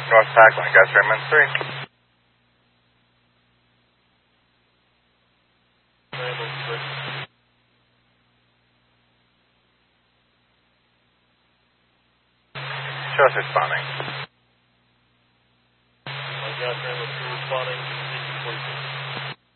North Packline, gas Raymond 3. Raymond 3. Just responding. Gas Raymond 3 responding.